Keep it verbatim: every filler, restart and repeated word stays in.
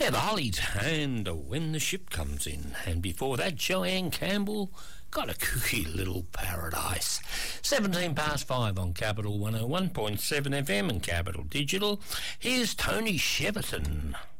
Yeah, the Hollies and When the Ship Comes In. And before that, Joanne Campbell, Got a Cookie Little Paradise. seventeen past five on Capital one oh one point seven F M and Capital Digital. Here's Tony Shepperton.